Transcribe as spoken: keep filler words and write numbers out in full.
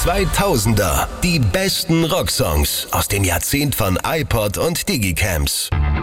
zweitausender. Die besten Rocksongs aus dem Jahrzehnt von iPod und Digicams.